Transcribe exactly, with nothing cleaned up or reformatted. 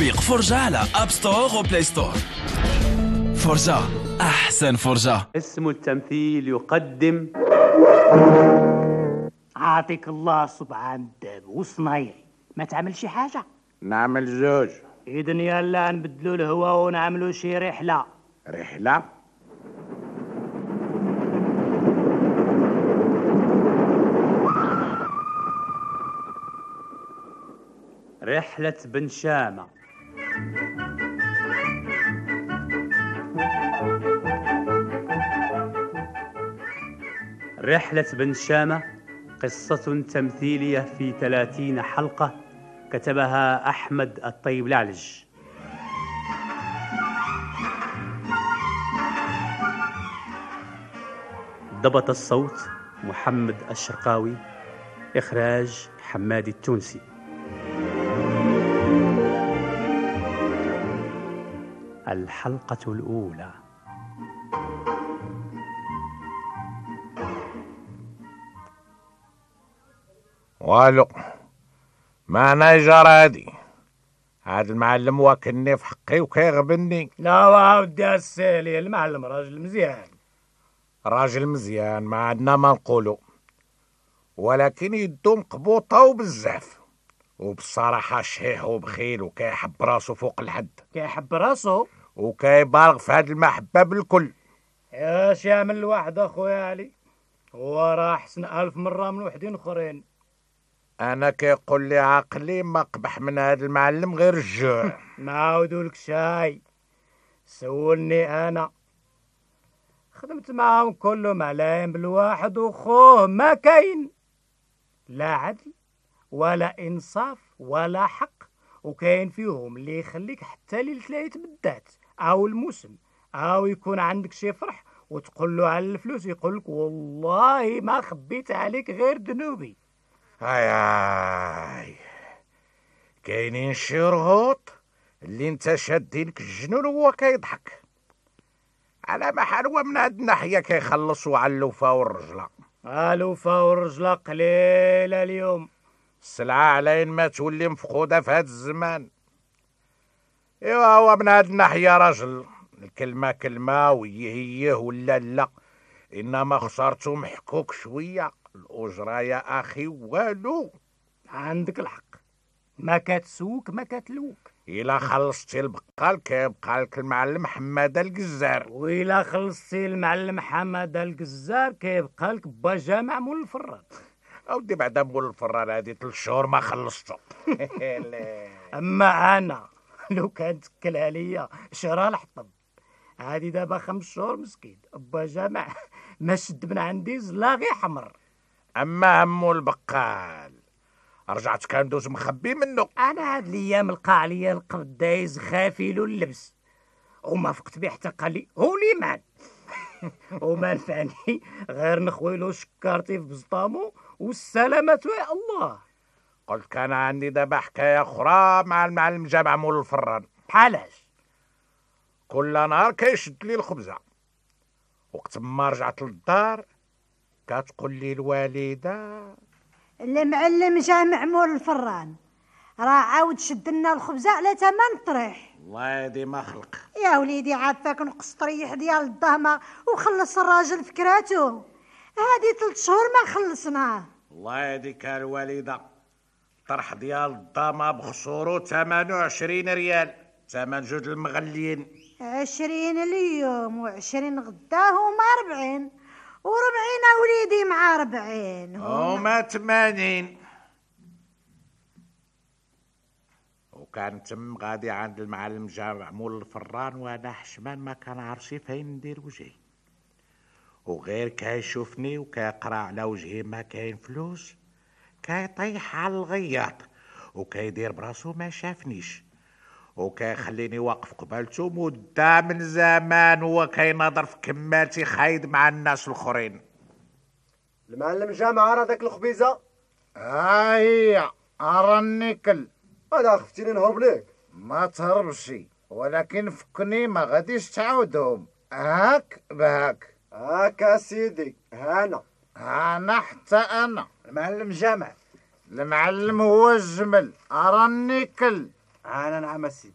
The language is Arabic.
تطبيق فرجة على اب ستور وبلاي ستور. فرجة، احسن فرجة. اسم التمثيل يقدم عاطيك الله سبحان الداب وصنايعي، ما تعمل شي حاجة؟ نعمل زوج. إذن يلا نبدلو الهوا ونعملو شي رحلة. رحلة؟ رحلة بن شامة. رحلة بن شامة قصة تمثيلية في ثلاثين حلقة، كتبها أحمد الطيب لعلج. ضبط الصوت محمد الشرقاوي، إخراج حمادي التونسي. الحلقة الأولى. والو ما نجر هادي، هاد المعلم واكلني في حقي وكيغبني. لا ودي السالي، المعلم راجل مزيان. راجل مزيان ما عندنا ما نقولو، ولكن يدو مقبوطة وبزاف، وبصراحة شحيح وبخيل وكيحب راسو فوق الحد. كيحب راسو وكيبالغ في هاد المحبة بالكل. اش يعمل الواحد اخويا علي؟ هو راه احسن الف مرة من وحدين اخرين. انا كيقول لي عقلي ما قبح من هاد المعلم غير الجوع. ما عاودولك شاي، سولني انا. خدمت معاهم كلهم علايم بالواحد وخوه ما كاين لا عدل ولا انصاف ولا حق، وكاين فيهم اللي يخليك حتى ليلة العيد بالذات او الموسم او يكون عندك شي فرح وتقول له على الفلوس يقولك والله ما خبيت عليك غير ذنوبي. هاي هاي كاينين شي رهوط اللي انت شادينك الجنون وهو كيضحك على ما حلوة من هاد الناحية كيخلصوا على اللوفا والرجلة. اللوفا والرجلة قليلة اليوم، السلعة علين ما تولي مفقودة في هاد الزمان. ايوا هو من هاد الناحية راجل، الكلمة كلمة ويه هيه ولا لا، انما خسارته محكوك شوية. الأجرة يا أخي والو. عندك الحق، ما كتسوك ما كتلوك. إلا خلصتي البقال كيبقى لك المعلم حمادة القزار، وإلا خلصتي المعلم حمادة القزار كيبقى لك با جامع مول الفران. أودي بعدا مول الفران هادي ثلاث شهور ما خلصتو. أما أنا لو كانت تكلها ليا شرا الحطب، هادي دابا خمس شهور مسكين با جامع ما شد من عندي زلاغي حمر. أما همو البقال رجعت كندوز مخبي منه. انا هاد الايام لقى عليا القبض دايز خافيلو اللبس وما فقت بيه حتى قال لي هو لي مان. وما نفعني غير نخويلو شكارتي في بزطامو والسلامة يا الله. قلت كان عندي دابا حكاية أخرى مع المعلم جامع مول الفران. بحالاش؟ كل نهار كيشد لي الخبزة، وقت ما رجعت للدار كتقول لي الوالدة المعلم جامع مول الفران راه عاود شد لنا الخبزه على ثمن طريح. الله يدي ما خلق. يا وليدي عافاك نقص طريح ديال الضهمه وخلص الراجل فكراته، هادي ثلاث شهور ما خلصناه. الله يديك الوالدة، طرح ديال الضامة بخصورو ثمانية وعشرين ريال، ثمن جوج المغليين. عشرين اليوم وعشرين غدا هما ربعين، وربعين وليدي مع ربعين هما ثمانين. وكان تم غادي عند المعلم جامع مول الفران، وانا حشمان ما كان عارفي فين ندير وجهي، وغير كيشوفني وكيقرا على وجهي ما كاين فلوس كيطيح على الغياط وكيدير براسو ما شافنيش، وكيخليني واقف قبالته مدة من زمان وكينظر في كمالتي خايد مع الناس الاخرين. المعلم جامع راه داك الخبيزه ها هي اراني كل. انا خفتيني نهرب ليك. ما تهربش، ولكن فكني ما غاديش تعاودهم. هاك بهاك. هاك سيدي. هانا انا حتى انا. المعلم جامع. المعلم هو الجمل اراني كل. انا نعم سيدي.